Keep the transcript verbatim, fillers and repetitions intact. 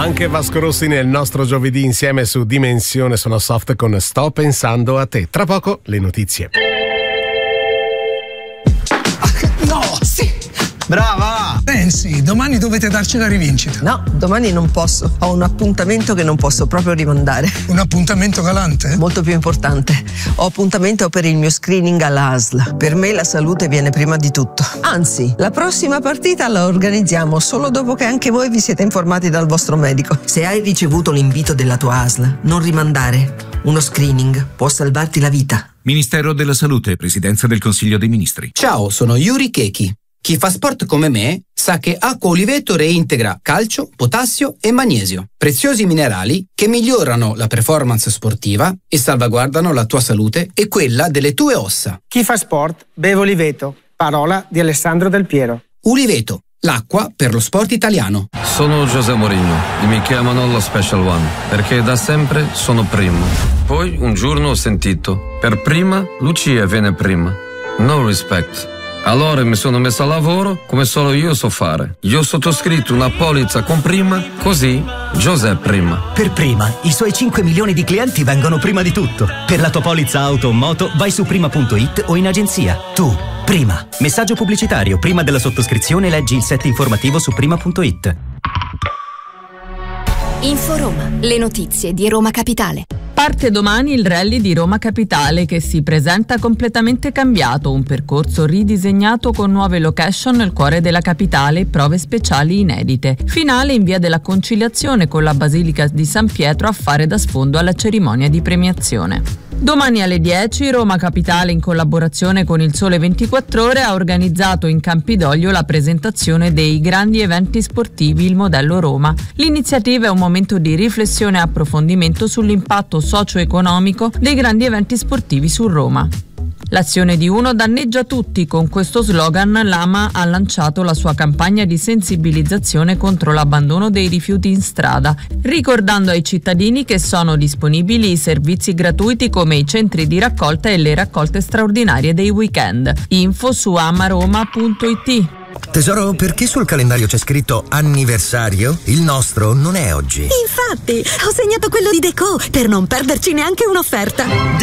Anche Vasco Rossi nel nostro giovedì insieme su Dimensione Sono Soft con Sto pensando a te. Tra poco le notizie. No, sì. Brava! Pensi, domani dovete darci la rivincita. No, domani non posso. Ho un appuntamento che non posso proprio rimandare. Un appuntamento galante? Molto più importante. Ho appuntamento per il mio screening all'A S L. Per me la salute viene prima di tutto. Anzi, la prossima partita la organizziamo solo dopo che anche voi vi siete informati dal vostro medico. Se hai ricevuto l'invito della tua A S L, non rimandare. Uno screening può salvarti la vita. Ministero della Salute, Presidenza del Consiglio dei Ministri. Ciao, sono Yuri Keiki. Chi fa sport come me sa che Acqua Oliveto reintegra calcio, potassio e magnesio, preziosi minerali che migliorano la performance sportiva e salvaguardano la tua salute e quella delle tue ossa. Chi fa sport beve Oliveto, parola di Alessandro Del Piero. Uliveto, l'acqua per lo sport italiano. Sono José Mourinho e mi chiamano lo Special One perché da sempre sono primo. Poi un giorno ho sentito, per prima Lucia viene prima. No respect. Allora mi sono messo a lavoro come solo io so fare. Io ho sottoscritto una polizza con Prima, così José Prima. Per Prima, i suoi cinque milioni di clienti vengono prima di tutto. Per la tua polizza auto o moto vai su prima punto it o in agenzia. Tu, Prima. Messaggio pubblicitario. Prima della sottoscrizione leggi il set informativo su prima punto it. Inforoma, le notizie di Roma Capitale. Parte domani il rally di Roma Capitale che si presenta completamente cambiato, un percorso ridisegnato con nuove location nel cuore della capitale e prove speciali inedite. Finale in via della Conciliazione con la Basilica di San Pietro a fare da sfondo alla cerimonia di premiazione. Domani alle dieci Roma Capitale, in collaborazione con il Sole ventiquattro Ore, ha organizzato in Campidoglio la presentazione dei grandi eventi sportivi Il Modello Roma. L'iniziativa è un momento di riflessione e approfondimento sull'impatto socio-economico dei grandi eventi sportivi su Roma. L'azione di uno danneggia tutti. Con questo slogan l'Ama ha lanciato la sua campagna di sensibilizzazione contro l'abbandono dei rifiuti in strada, ricordando ai cittadini che sono disponibili i servizi gratuiti come i centri di raccolta e le raccolte straordinarie dei weekend. Info su amaroma punto it. Tesoro, perché sul calendario c'è scritto anniversario? Il nostro non è oggi. Infatti, ho segnato quello di Deco per non perderci neanche un'offerta.